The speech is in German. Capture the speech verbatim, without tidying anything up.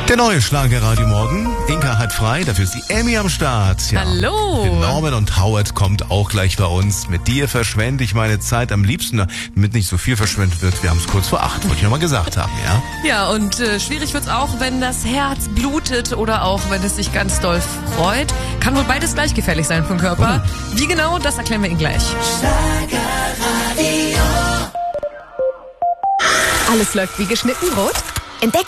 Der neue Schlagerradio Morgen. Inka hat frei, dafür ist die Emmy am Start. Ja. Hallo. Norman und Howard kommt auch gleich bei uns. Mit dir verschwende ich meine Zeit am liebsten, damit nicht so viel verschwendet wird. Wir haben es kurz vor acht, wollte ich nochmal gesagt haben, ja? Ja, und äh, schwierig wird's auch, wenn das Herz blutet oder auch, wenn es sich ganz doll freut. Kann wohl beides gleich gefährlich sein für den Körper. Oh. Wie genau, das erklären wir Ihnen gleich. Schlagerradio. Alles läuft wie geschnitten rot? Entdecke